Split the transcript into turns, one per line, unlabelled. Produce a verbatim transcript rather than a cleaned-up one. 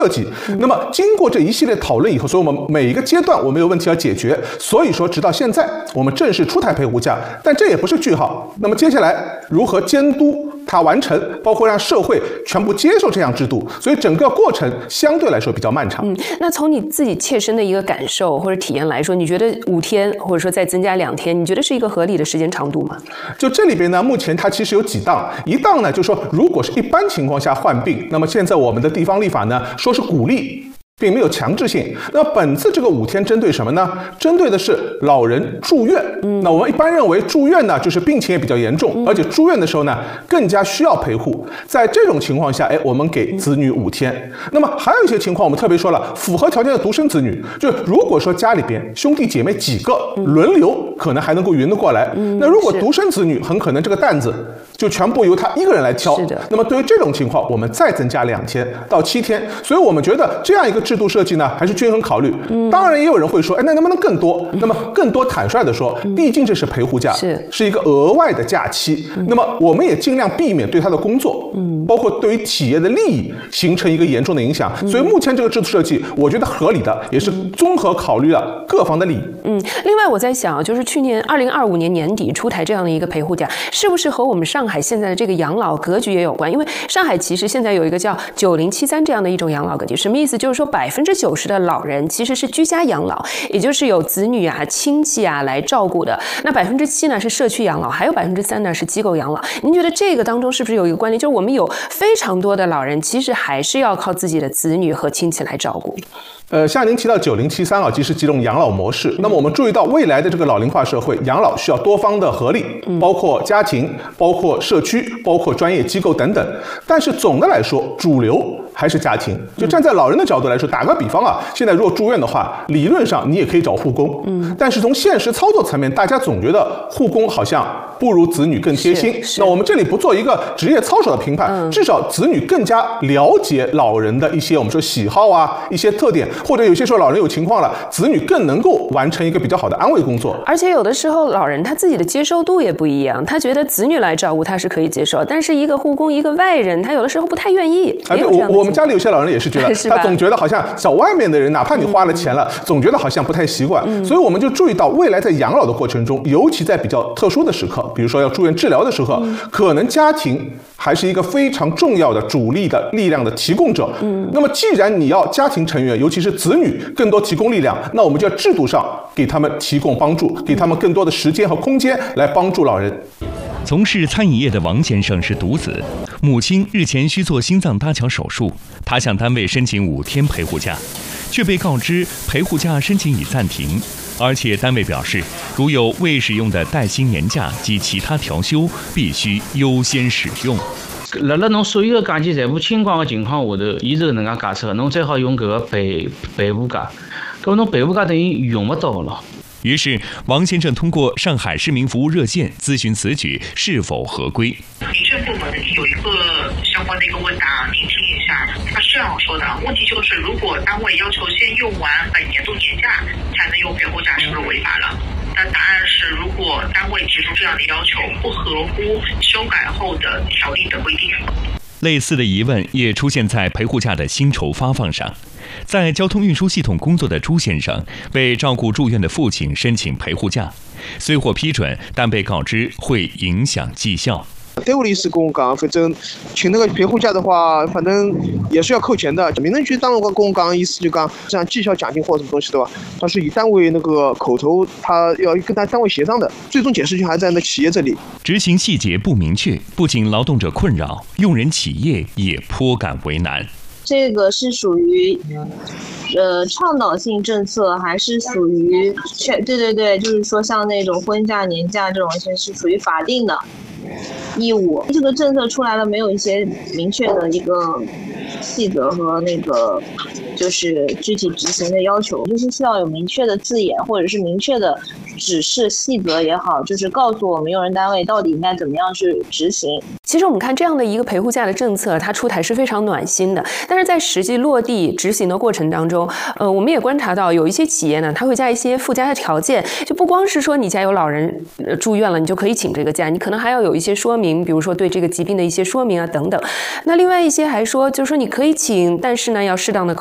设计。那么经过这一系列讨论以后，所以我们每一个阶段我们有问题要解决。所以说，直到现在我们正式出台陪护假，但这也不是句号。那么接下来如何监督它完成，包括让社会全部接受这样制度，所以整个过程相对来说比较漫长。
嗯，那从你自己切身的一个感受或者体验来说，你觉得五天或者说再增加两天，你觉得是一个合理的时间长度吗？
就这里边呢，目前它其实有几档，一档呢就是说，如果是一般情况下患病，那么现在我们的地方立法呢说是鼓励，并没有强制性。那本次这个五天针对什么呢？针对的是老人住院。嗯，那我们一般认为住院呢，就是病情也比较严重，而且住院的时候呢，更加需要陪护。在这种情况下，哎，我们给子女五天。那么还有一些情况，我们特别说了，符合条件的独生子女，就如果说家里边兄弟姐妹几个轮流，可能还能够匀得过来。那如果独生子女，很可能这个担子就全部由他一个人来挑。
是的。
那么对于这种情况，我们再增加两天到七天。所以我们觉得这样一个制度设计呢，还是均衡考虑。嗯，当然也有人会说，哎，那能不能更多？那么更多坦率的说，毕竟这是陪护假，
是
是一个额外的假期。那么我们也尽量避免对他的工作，嗯，包括对于企业的利益形成一个严重的影响。所以目前这个制度设计，我觉得合理的，也是综合考虑了各方的利益。
嗯，另外我在想，就是去年二零二五年年底出台这样的一个陪护假，是不是和我们上海现在的这个养老格局也有关？因为上海其实现在有一个叫九零七三这样的一种养老格局，什么意思？就是说百分之九十的老人其实是居家养老，也就是有子女啊、亲戚啊来照顾的。那百分之七呢是社区养老，还有百分之三呢是机构养老。您觉得这个当中是不是有一个关联？就是我们有非常多的老人，其实还是要靠自己的子女和亲戚来照顾。
呃，像您提到九零七三啊，即是几种养老模式。那么我们注意到，未来的这个老龄化社会，养老需要多方的合力，包括家庭、包括社区、包括专业机构等等。但是总的来说，主流还是家庭。就站在老人的角度来说，打个比方啊，现在如果住院的话，理论上你也可以找护工，嗯，但是从现实操作层面，大家总觉得护工好像不如子女更贴心。那我们这里不做一个职业操守的评判，嗯，至少子女更加了解老人的一些我们说喜好啊，一些特点。或者有些时候老人有情况了，子女更能够完成一个比较好的安慰工作。
而且有的时候老人他自己的接受度也不一样，他觉得子女来照顾他是可以接受，但是一个护工一个外人，他有的时候不太愿意。
哎，对，我我们家里有些老人也是觉得，他总觉得好像找外面的人，哪怕你花了钱了，嗯，总觉得好像不太习惯。嗯，所以我们就注意到，未来在养老的过程中，尤其在比较特殊的时刻，比如说要住院治疗的时候，嗯，可能家庭还是一个非常重要的主力的力量的提供者。嗯，那么既然你要家庭成员，尤其是子女更多提供力量，那我们就要制度上给他们提供帮助，给他们更多的时间和空间来帮助老人。
从事餐饮业的王先生是独子，母亲日前需做心脏搭桥手术，他向单位申请五天陪护假，却被告知陪护假申请已暂停，而且单位表示，如有未使用的带薪年假及其他调休，必须优先使用。
辣辣侬所有的假期全部清光的情况下头，伊是搿能介解释的，侬最好用搿个陪陪护假，搿侬陪护假等于用不到了。
于是，王先生通过上海市民服务热线咨询此举是否合规。
民政部门有一个相关的一个问答，您听一下。他是这样说的：问题就是，如果单位要求先用完本年度年假才能用陪护假，是不是违法了？那答案是，如果单位提出这样的要求，不合乎修改后的条例的规定。
类似的疑问也出现在陪护假的薪酬发放上。在交通运输系统工作的朱先生为照顾住院的父亲申请陪护假，虽获批准，但被告知会影响绩效。
单位的意思跟我讲，反正请那个陪护假的话，反正也是要扣钱的。民政局当时跟我讲，意思就讲像绩效奖金或什么东西的话，他是以单位那个口头，他要跟他单位协商的，最终解释权还在那企业这里。
执行细节不明确，不仅劳动者困扰，用人企业也颇感为难。
这个是属于呃倡导性政策，还是属于全？对对对，就是说像那种婚假、年假这种，是属于法定的义务。这个政策出来了，没有一些明确的一个细则和那个就是具体执行的要求，就是需要有明确的字眼，或者是明确的指示细则也好，就是告诉我们用人单位到底应该怎么样去执行。
其实我们看这样的一个陪护假的政策，它出台是非常暖心的，但是在实际落地执行的过程当中，呃，我们也观察到有一些企业呢，它会加一些附加的条件，就不光是说你家有老人住院了，你就可以请这个假，你可能还要有一些说明，比如说对这个疾病的一些说明啊等等。那另外一些还说，就是说你可以请，但是呢要适当的